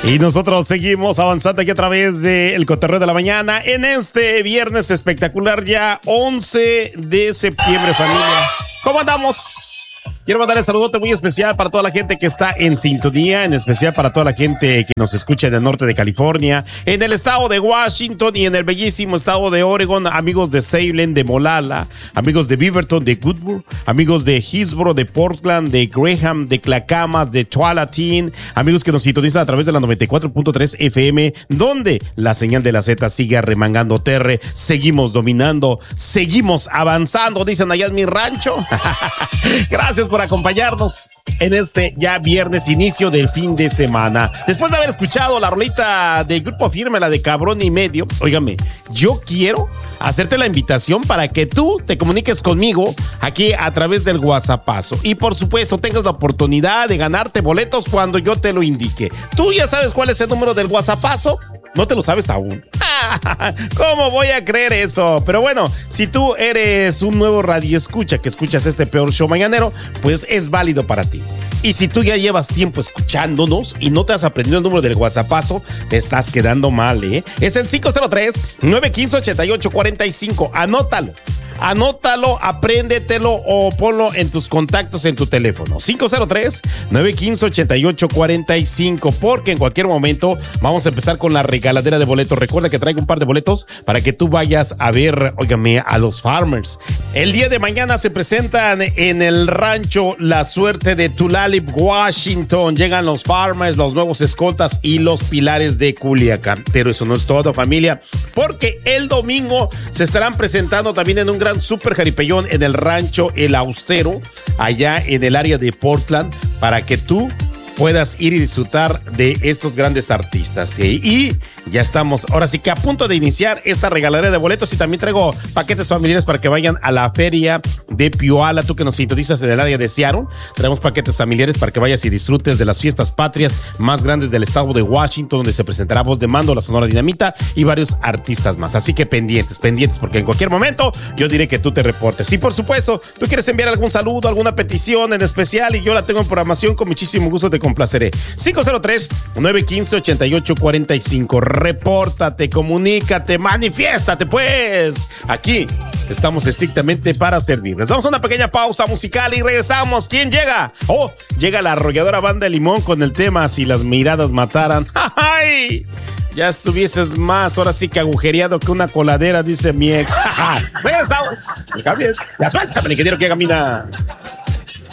Y nosotros seguimos avanzando aquí a través del Cotorreo de la Mañana en este viernes espectacular, ya 11 de septiembre, familia. ¿Cómo andamos? Quiero mandarle un saludote muy especial para toda la gente que está en sintonía, en especial para toda la gente que nos escucha en el norte de California, en el estado de Washington y en el bellísimo estado de Oregon, amigos de Salem, de Molalla, amigos de Beaverton, de Goodwood, amigos de Hillsboro, de Portland, de Graham, de Clackamas, de Tualatin, amigos que nos sintonizan a través de la 94.3 FM, donde la señal de la Z sigue remangando terre, seguimos dominando, seguimos avanzando, dicen allá en mi rancho. Gracias por acompañarnos en este ya viernes, inicio del fin de semana. Después de haber escuchado la rolita del Grupo Firme, la de Cabrón y Medio, óigame, yo quiero hacerte la invitación para que tú te comuniques conmigo aquí a través del WhatsAppazo. Y por supuesto, tengas la oportunidad de ganarte boletos cuando yo te lo indique. ¿Tú ya sabes cuál es el número del WhatsAppazo? ¿No te lo sabes aún? ¿Cómo voy a creer eso? Pero bueno, si tú eres un nuevo radioescucha que escuchas este peor show mañanero, pues es válido para ti. Y si tú ya llevas tiempo escuchándonos y no te has aprendido el número del WhatsAppazo, te estás quedando mal, ¿eh? Es el 503-915-8845. Anótalo, apréndetelo o ponlo en tus contactos en tu teléfono. 503-915-8845, porque en cualquier momento vamos a empezar con la regaladera de boletos. Recuerda que traigo un par de boletos para que tú vayas a ver, óigame, a los Farmers. El día de mañana se presentan en el rancho La Suerte de Tulalip, Washington. Llegan los Farmers, los nuevos escoltas y los Pilares de Culiacán. Pero eso no es todo, familia, porque el domingo se estarán presentando también en un gran super jaripellón en el rancho El Austero, allá en el área de Portland, para que tú puedas ir y disfrutar de estos grandes artistas. Y ya estamos, ahora sí que a punto de iniciar esta regaladera de boletos, y también traigo paquetes familiares para que vayan a la feria de Puyallup. Tú que nos sintonizas en el área de Seattle, traemos paquetes familiares para que vayas y disfrutes de las fiestas patrias más grandes del estado de Washington, donde se presentará Voz de Mando, la Sonora Dinamita y varios artistas más. Así que pendientes, porque en cualquier momento yo diré que tú te reportes. Y por supuesto, tú quieres enviar algún saludo, alguna petición en especial, y yo la tengo en programación, con muchísimo gusto te complaceré. 503-915-8845. Repórtate, comunícate, manifiéstate, pues. Aquí estamos estrictamente para servirles. Vamos a una pequeña pausa musical y regresamos. ¿Quién llega? Oh, llega la arrolladora Banda de Limón con el tema Si las miradas mataran. ¡Ay! Ya estuvieses más, ahora sí que agujereado que una coladera, dice mi ex. Regresamos. No cambies. Ya suéltame, que quiero que camina.